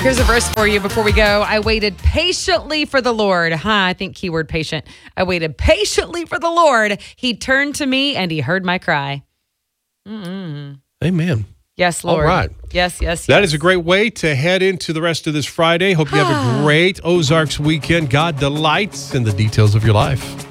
Here's a verse for you before we go. I waited patiently for the Lord. I think keyword patient. I waited patiently for the Lord. He turned to me and he heard my cry. Amen. Yes, Lord. All right. Yes. That is a great way to head into the rest of this Friday. Hope you have a great Ozarks weekend. God delights in the details of your life.